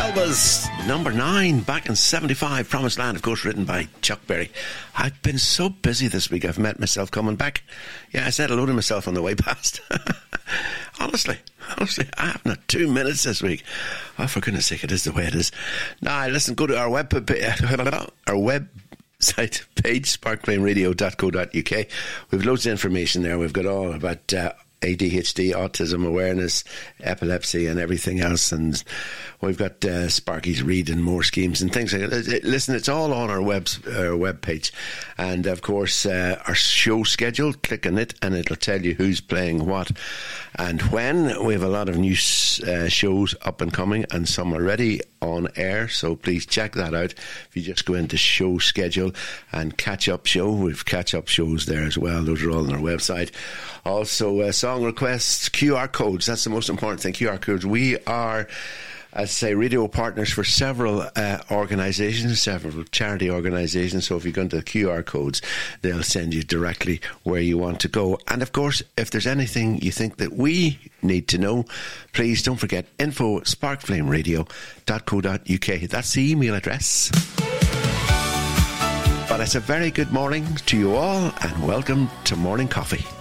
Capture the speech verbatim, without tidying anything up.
Was number nine back in seventy-five. Promised Land, of course, written by Chuck Berry. I've been so busy this week, I've met myself coming back. Yeah, I said hello to myself on the way past. honestly, honestly, I have not two minutes this week. Oh, for goodness sake, it is the way it is. Now, listen, go to our web our website page, spark flame radio dot co dot uk. We've loads of information there. We've got all about uh, A D H D, autism awareness, epilepsy and everything else, and we've got uh, Sparky's Read and more schemes and things like that. Listen, it's all on our web, our web page, and of course uh, our show schedule. Click on it and it'll tell you who's playing what and when. We have a lot of new uh, shows up and coming, and some already on air, so please check that out. If you just go into show schedule and catch up show, we've catch up shows there as well. Those are all on our website. Also uh, song requests, Q R codes, that's the most important thing. Q R codes. We are, I say, radio partners for several uh, organisations, several charity organisations. So if you go into the Q R codes, they'll send you directly where you want to go. And of course, if there's anything you think that we need to know, please don't forget info at spark flame radio dot co dot uk. That's the email address. But it's a very good morning to you all, and welcome to Morning Coffee.